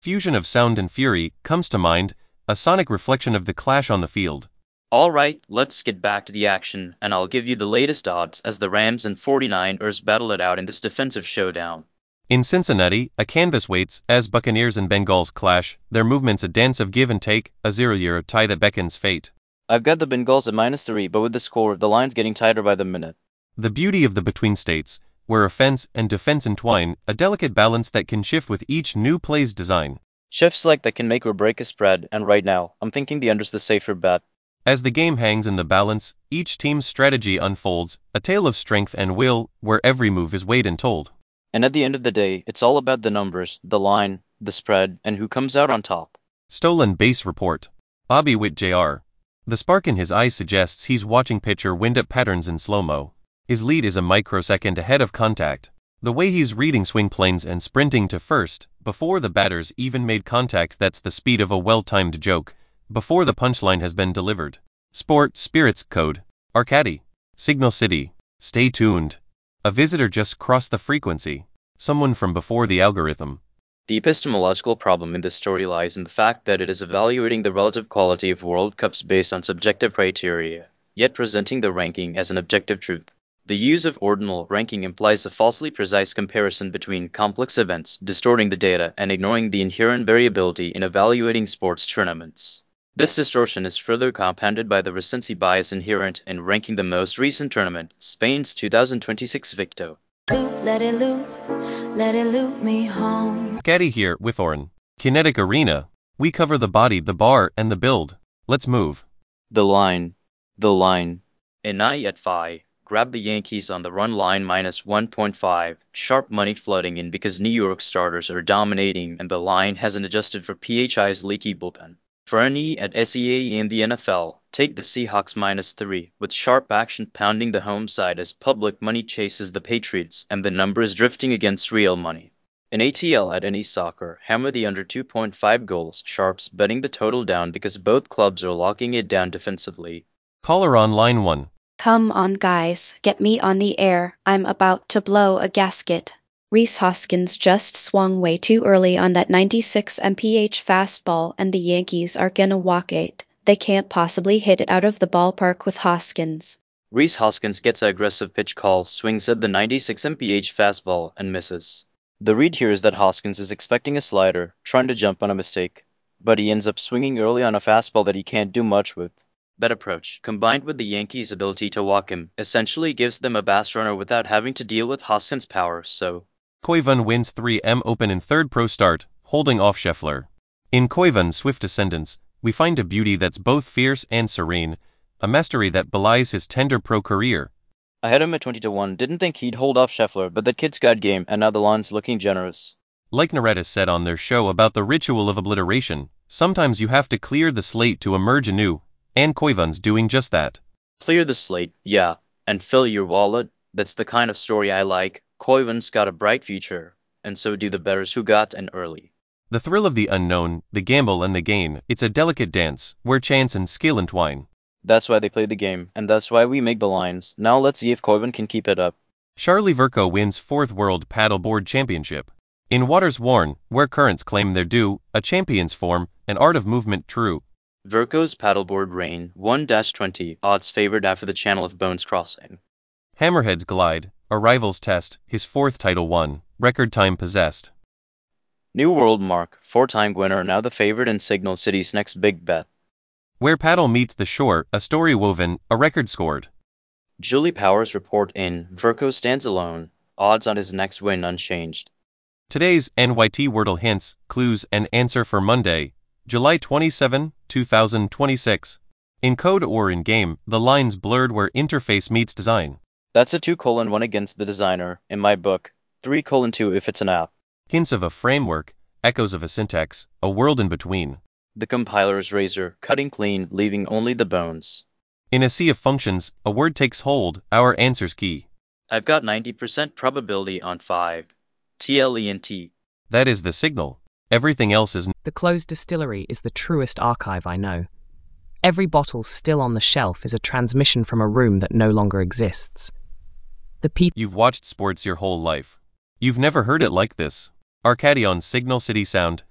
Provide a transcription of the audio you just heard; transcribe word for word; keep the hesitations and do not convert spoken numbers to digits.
Fusion of sound and fury comes to mind, a sonic reflection of the clash on the field. Alright, let's get back to the action, and I'll give you the latest odds as the Rams and forty-niners battle it out in this defensive showdown. In Cincinnati, a canvas waits as Buccaneers and Bengals clash, their movements a dance of give and take, a zero-year tie that beckons fate. I've got the Bengals at minus three, but with the score, the line's getting tighter by the minute. The beauty of the between states, where offense and defense entwine, a delicate balance that can shift with each new play's design. Shifts like that can make or break a spread, and right now, I'm thinking the under's the safer bet. As the game hangs in the balance, each team's strategy unfolds, a tale of strength and will, where every move is weighed and told. And at the end of the day, it's all about the numbers, the line, the spread, and who comes out on top. Stolen base report. Bobby Witt Junior The spark in his eye suggests he's watching pitcher wind-up patterns in slow-mo. His lead is a microsecond ahead of contact. The way he's reading swing planes and sprinting to first, before the batters even made contact, that's the speed of a well-timed joke, before the punchline has been delivered. Sport, Spirits, Code. Arcady. Signal City. Stay tuned. A visitor just crossed the frequency. Someone from before the algorithm. The epistemological problem in this story lies in the fact that it is evaluating the relative quality of World Cups based on subjective criteria, yet presenting the ranking as an objective truth. The use of ordinal ranking implies a falsely precise comparison between complex events, distorting the data and ignoring the inherent variability in evaluating sports tournaments. This distortion is further compounded by the recency bias inherent in ranking the most recent tournament, Spain's two thousand twenty-six Victo. Loop, let it loop, let it loop me home. Caddy here with Oren. Kinetic Arena. We cover the body, the bar, and the build. Let's move. The line. The line. Inai at five. Grab the Yankees on the run line minus one point five. Sharp money flooding in because New York starters are dominating and the line hasn't adjusted for P H I's leaky bullpen. For any at S E A in the N F L, take the Seahawks minus three, with sharp action pounding the home side as public money chases the Patriots and the number is drifting against real money. In A T L at any soccer, hammer the under two point five goals, sharps betting the total down because both clubs are locking it down defensively. Caller on line one. Come on guys, get me on the air, I'm about to blow a gasket. Rhys Hoskins just swung way too early on that ninety-six mile per hour fastball and the Yankees are gonna walk it. They can't possibly hit it out of the ballpark with Hoskins. Rhys Hoskins gets an aggressive pitch call, swings at the ninety-six mile per hour fastball, and misses. The read here is that Hoskins is expecting a slider, trying to jump on a mistake, but he ends up swinging early on a fastball that he can't do much with. That approach, combined with the Yankees' ability to walk him, essentially gives them a base runner without having to deal with Hoskins' power, so... Koivu wins three M Open in third pro start, holding off Scheffler. In Koivu's swift ascendance, we find a beauty that's both fierce and serene, a mastery that belies his tender pro career. I had him at twenty to one, didn't think he'd hold off Scheffler, but that kid's got game, and now the line's looking generous. Like Naretis said on their show about the ritual of obliteration, sometimes you have to clear the slate to emerge anew, and Koivu's doing just that. Clear the slate, yeah, and fill your wallet, that's the kind of story I like. Koivu's got a bright future, and so do the bettors who got in early. The thrill of the unknown, the gamble and the gain, it's a delicate dance, where chance and skill entwine. That's why they play the game, and that's why we make the lines. Now let's see if Koivu can keep it up. Charlie Verco wins fourth World Paddleboard Championship. In waters worn, where currents claim their due, a champion's form, an art of movement true. Verco's paddleboard reign, one twenty, odds favored after the Channel of Bones crossing. Hammerheads glide, a rival's test, his fourth title won, record time possessed. New world mark, four-time winner, now the favorite in Signal City's next big bet. Where paddle meets the shore, a story woven, a record scored. Julie Powers report in, Verco stands alone, odds on his next win unchanged. Today's N Y T Wordle hints, clues, and answer for Monday, July twenty-seventh, two thousand twenty-six. In code or in game, the lines blurred where interface meets design. That's a two colon one against the designer, in my book, three colon two if it's an app. Hints of a framework, echoes of a syntax, a world in between. The compiler's razor, cutting clean, leaving only the bones. In a sea of functions, a word takes hold, our answer's key. I've got ninety percent probability on five. T L E N T. That is the signal. Everything else is... The closed distillery is the truest archive I know. Every bottle still on the shelf is a transmission from a room that no longer exists. The people... You've watched sports your whole life. You've never heard it like this. Arcady on Signal City Sound,